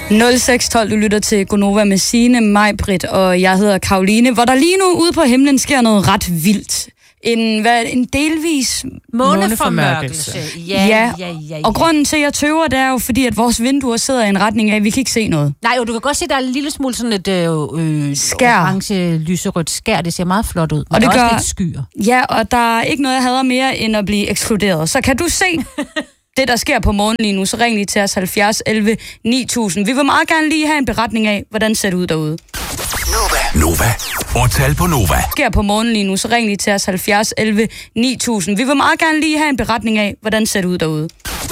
0612, du lytter til Gonova med Signe, Maj-Britt, og jeg hedder Karoline, hvor der lige nu ude på himlen sker noget ret vildt. En delvis måneformørkelse. Ja. Og grunden til, at jeg tøver, det er jo fordi, at vores vinduer sidder i en retning af, at vi kan ikke se noget. Nej, jo, du kan godt se, der er en lille smule sådan et skær. Orange, lyserødt skær. Det ser meget flot ud. Men og det gør gør også lidt skyer. Ja, og der er ikke noget, jeg hader mere, end at blive ekskluderet. Så kan du se det, der sker på morgen lige nu, så ring lige til os 70 11 9000. Vi vil meget gerne lige have en beretning af, hvordan ser det ud derude. Nova. Tal på Nova. Sker på morgen lige nu, så ring lige til os 70 11 9000. Vi vil meget gerne lige have en beretning af, hvordan ser det ud derude.